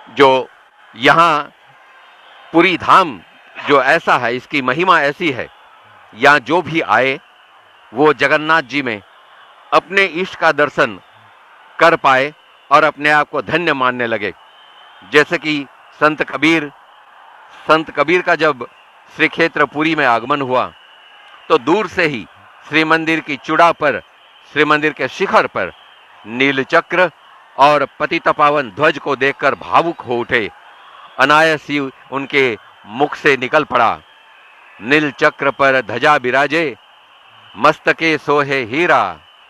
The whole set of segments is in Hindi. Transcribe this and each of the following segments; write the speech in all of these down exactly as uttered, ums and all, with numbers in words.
जो यहाँ पुरी धाम जो ऐसा है, इसकी महिमा ऐसी है, यहाँ जो भी आए वो जगन्नाथ जी में अपने इष्ट का दर्शन कर पाए और अपने आप को धन्य मानने लगे। जैसे कि संत कबीर संत कबीर का जब श्री क्षेत्र पुरी में आगमन हुआ तो दूर से ही श्री मंदिर की चुड़ा पर, श्री मंदिर के शिखर पर नील चक्र और पतित पावन ध्वज को देखकर भावुक हो उठे। अनायास ही उनके मुख से निकल पड़ा, नील चक्र पर ध्वजा बिराजे, मस्तके सोहे हीरा,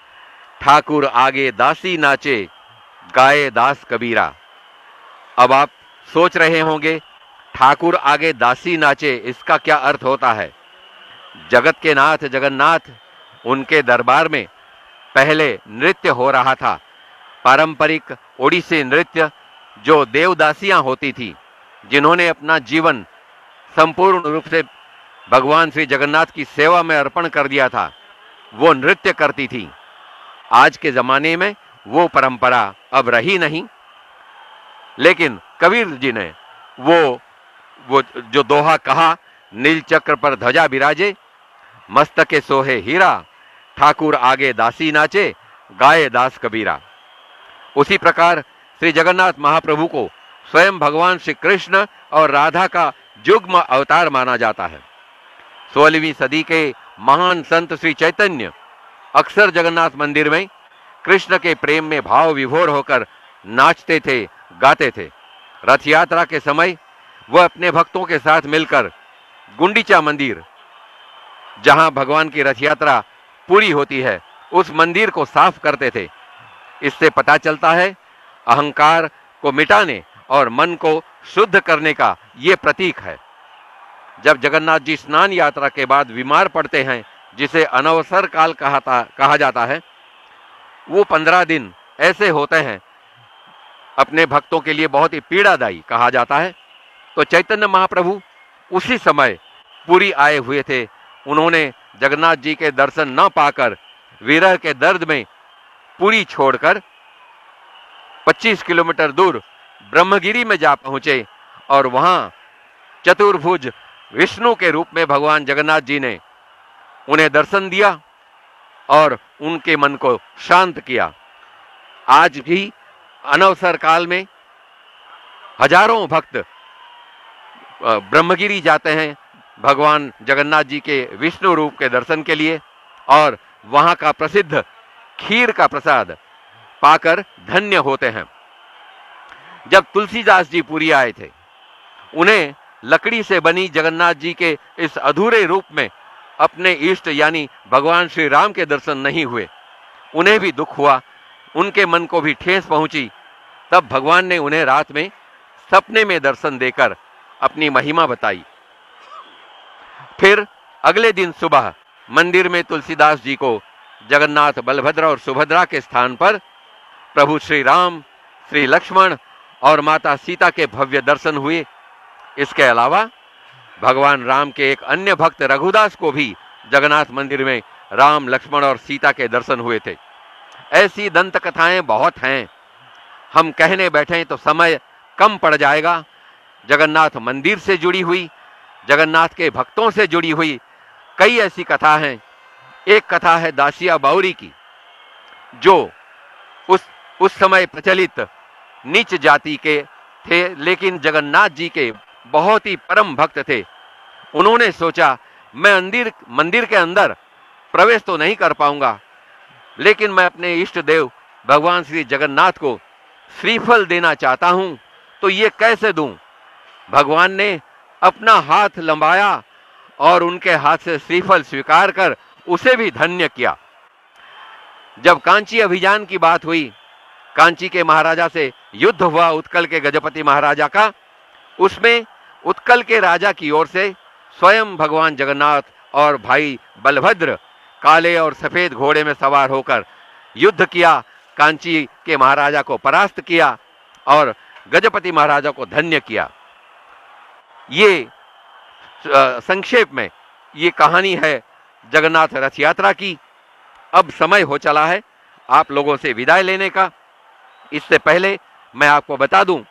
ठाकुर आगे दासी नाचे, गाए दास कबीरा। अब आप सोच रहे होंगे, ठाकुर आगे दासी नाचे, इसका क्या अर्थ होता है? जगत के नाथ जगन्नाथ, उनके दरबार में पहले नृत्य हो रहा था, पारंपरिक ओडिसी नृत्य, जो देवदासियां होती थी, जिन्होंने अपना जीवन संपूर्ण रूप से भगवान श्री जगन्नाथ की सेवा में अर्पण कर दिया था, वो नृत्य करती थी। आज के जमाने में वो परंपरा अब रही नहीं, लेकिन कबीर जी ने वो वो जो दोहा कहा, नील चक्र पर ध्वजा बिराजे, मस्तके सोहे हीरा, ठाकुर आगे दासी नाचे, गाए दास कबीरा। उसी प्रकार श्री जगन्नाथ महाप्रभु को स्वयं भगवान श्री कृष्ण और राधा का युग्म अवतार माना जाता है। सोलहवीं सदी के महान संत श्री चैतन्य अक्सर जगन्नाथ मंदिर में कृष्ण के प्रेम में भाव विभोर होकर नाचते थे, गाते थे। रथ यात्रा के समय वह अपने भक्तों के साथ मिलकर गुंडीचा मंदिर, जहां भगवान की रथ यात्रा पूरी होती है, उस मंदिर को साफ करते थे। इससे पता चलता है अहंकार को मिटाने और मन को शुद्ध करने का ये प्रतीक है। जब जगन्नाथ जी स्नान यात्रा के बाद बीमार पड़ते हैं, जिसे अनवसर काल कहा कहा जाता है, वो पंद्रह दिन ऐसे होते हैं, अपने भक्तों के लिए बहुत ही पीड़ादायी कहा जाता है। तो चैतन्य महाप्रभु उसी समय पुरी आए हुए थे। उन्होंने जगन्नाथ जी के दर्शन न पाकर विरह के दर्द में पुरी छोड़कर पच्चीस किलोमीटर दूर ब्रह्मगिरी में जा पहुंचे और वहां चतुर्भुज विष्णु के रूप में भगवान जगन्नाथ जी ने उन्हें दर्शन दिया और उनके मन को शांत किया। आज भी अनवसर काल में हजारों भक्त ब्रह्मगिरी जाते हैं भगवान जगन्नाथ जी के विष्णु रूप के दर्शन के लिए और वहां का प्रसिद्ध खीर का प्रसाद पाकर धन्य होते हैं। जब तुलसीदास जी पुरी आए थे, उन्हें लकड़ी से बनी जगन्नाथ जी के इस अधूरे रूप में अपने इष्ट यानी भगवान श्री राम के दर्शन नहीं हुए। उन्हें भी दुख हुआ, उनके मन को भी ठेस पहुंची। तब भगवान ने उन्हें रात में सपने में दर्शन देकर अपनी महिमा बताई। फिर अगले दिन सुबह मंदिर में तुलसीदास जी को जगन्नाथ, बलभद्र और सुभद्रा के स्थान पर प्रभु श्री राम, श्री लक्ष्मण और माता सीता के भव्य दर्शन हुए। इसके अलावा भगवान राम के एक अन्य भक्त रघुदास को भी जगन्नाथ मंदिर में राम, लक्ष्मण और सीता के दर्शन हुए थे। ऐसी दंत कथाएं बहुत हैं, हम कहने बैठे तो समय कम पड़ जाएगा। जगन्नाथ मंदिर से जुड़ी हुई, जगन्नाथ के भक्तों से जुड़ी हुई कई ऐसी कथा हैं। एक कथा है दासिया बाउरी की, जो उस उस समय प्रचलित नीच जाति के थे, लेकिन जगन्नाथ जी के बहुत ही परम भक्त थे। उन्होंने सोचा, मैं मंदिर मंदिर के अंदर प्रवेश तो नहीं कर पाऊंगा, लेकिन मैं अपने इष्ट देव भगवान श्री जगन्नाथ को श्रीफल देना चाहता हूं, तो ये कैसे दूं? भगवान ने अपना हाथ लंबाया और उनके हाथ से श्रीफल स्वीकार कर उसे भी धन्य किया। जब कांची अभियान की बात हुई, कांची के महाराजा से युद्ध हुआ, उत्कल के गजपति महाराजा का, उसमें उत्कल के राजा की ओर से स्वयं भगवान जगन्नाथ और भाई बलभद्र काले और सफेद घोड़े में सवार होकर युद्ध किया, कांची के महाराजा को परास्त किया और गजपति महाराजा को धन्य किया। ये संक्षेप में ये कहानी है जगन्नाथ रथ यात्रा की। अब समय हो चला है आप लोगों से विदाई लेने का। इससे पहले मैं आपको बता दूं